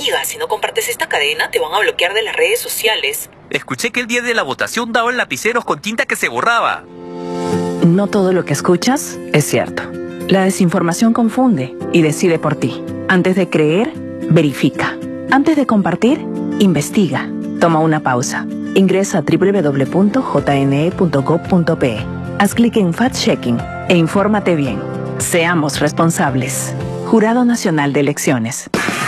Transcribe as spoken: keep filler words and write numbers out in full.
Amiga, si no compartes esta cadena, te van a bloquear de las redes sociales. Escuché que el día de la votación daban lapiceros con tinta que se borraba. No todo lo que escuchas es cierto. La desinformación confunde y decide por ti. Antes de creer, verifica. Antes de compartir, investiga. Toma una pausa. Ingresa a doble u doble u doble u punto j n e punto gov punto p e. Haz clic en Fact Checking e infórmate bien. Seamos responsables. Jurado Nacional de Elecciones.